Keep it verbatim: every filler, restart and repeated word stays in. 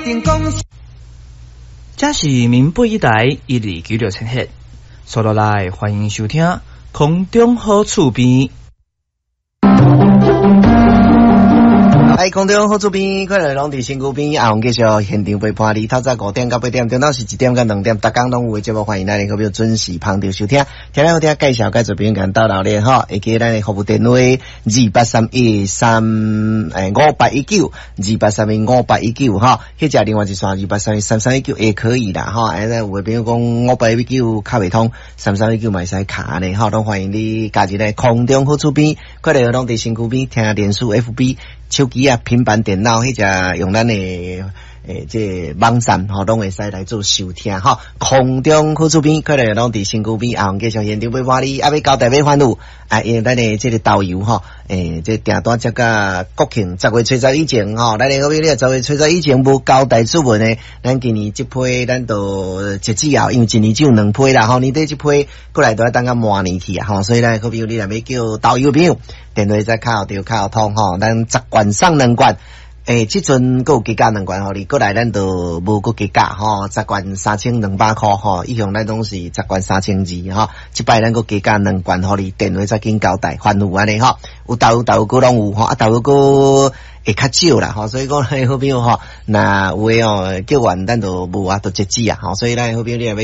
这是民播一台一二九六千赫，坐落来欢迎收听空中好厝边。 哎，空中好厝边，快来拢伫身躯边，啊，我们继续现场陪伴你，透早五点到八点，中昼是一点到两点，逐工拢有诶节目，欢迎咱个票准时捧场收听。听咱好听介绍，介绍朋友跟到老咧吼，会记咱诶服务电话二八三一三诶五八一九，二八三一五八一九吼，或者另外一串二八三一三三一九也可以啦吼。哎，有诶朋友讲五八一九卡袂通，三三一九嘛会使卡咧吼，都欢迎你加入来空中好厝边，快来拢伫身躯边听脸书 F B。手机啊、平板电脑，迄只用咱诶诶，这网站吼，拢会使来做收听吼。空中好厝边，快来拢伫身躯边，啊，继续现场陪伴你，啊，要交代要欢呼，啊，因为咱诶这个导游吼，诶，这订单接甲国庆十月初十以前吼，咱诶好朋友十月初十以前无交代出门诶，咱今年即批咱都截止啊，因为一年只有两批啦，吼，年底即批过来都要等到明年去啊，吼，所以咱好朋友你若要叫导游朋友。电话再靠着靠通吼，咱十罐送两罐，诶，即阵还有加价两罐吼，你过来咱都无搁加价吼，十罐三千两百块吼，以向咱拢是十罐三千二吼，即摆咱搁加价两罐吼，你电话再紧交代，欢呼安尼吼，有豆有豆个拢有吼，啊豆个会较少啦吼，所以讲好朋友吼，那有诶哦叫完咱都无啊，都截止啊吼，所以咱好朋友你若要